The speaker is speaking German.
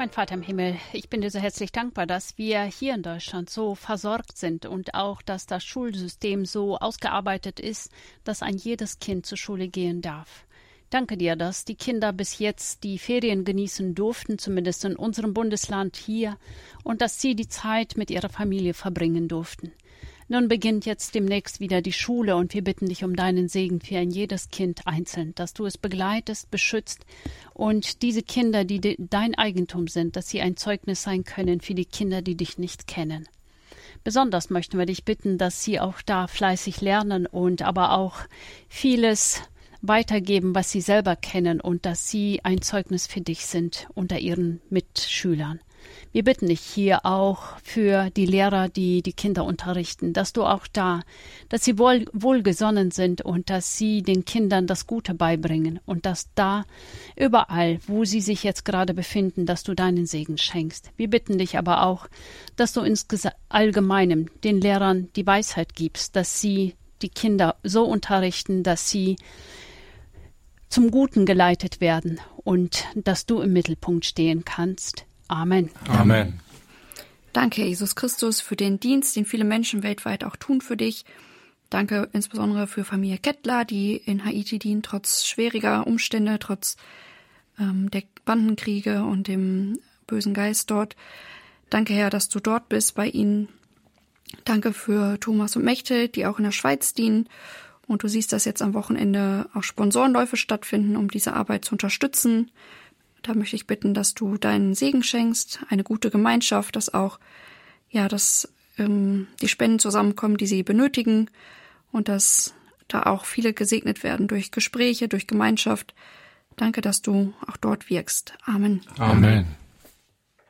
Mein Vater im Himmel, ich bin dir so herzlich dankbar, dass wir hier in Deutschland so versorgt sind und auch, dass das Schulsystem so ausgearbeitet ist, dass ein jedes Kind zur Schule gehen darf. Danke dir, dass die Kinder bis jetzt die Ferien genießen durften, zumindest in unserem Bundesland hier, und dass sie die Zeit mit ihrer Familie verbringen durften. Nun beginnt jetzt demnächst wieder die Schule und wir bitten dich um deinen Segen für ein jedes Kind einzeln, dass du es begleitest, beschützt und diese Kinder, die dein Eigentum sind, dass sie ein Zeugnis sein können für die Kinder, die dich nicht kennen. Besonders möchten wir dich bitten, dass sie auch da fleißig lernen und aber auch vieles weitergeben, was sie selber kennen und dass sie ein Zeugnis für dich sind unter ihren Mitschülern. Wir bitten dich hier auch für die Lehrer, die die Kinder unterrichten, dass du auch da, dass sie wohlgesonnen sind und dass sie den Kindern das Gute beibringen und dass da überall, wo sie sich jetzt gerade befinden, dass du deinen Segen schenkst. Wir bitten dich aber auch, dass du allgemeinem den Lehrern die Weisheit gibst, dass sie die Kinder so unterrichten, dass sie zum Guten geleitet werden und dass du im Mittelpunkt stehen kannst. Amen. Amen. Danke, Jesus Christus, für den Dienst, den viele Menschen weltweit auch tun für dich. Danke insbesondere für Familie Kettler, die in Haiti dient, trotz schwieriger Umstände, trotz der Bandenkriege und dem bösen Geist dort. Danke, Herr, dass du dort bist bei ihnen. Danke für Thomas und Mechte, die auch in der Schweiz dienen. Und du siehst, dass jetzt am Wochenende auch Sponsorenläufe stattfinden, um diese Arbeit zu unterstützen. Da möchte ich bitten, dass du deinen Segen schenkst, eine gute Gemeinschaft, dass auch, dass die Spenden zusammenkommen, die sie benötigen und dass da auch viele gesegnet werden durch Gespräche, durch Gemeinschaft. Danke, dass du auch dort wirkst. Amen. Amen.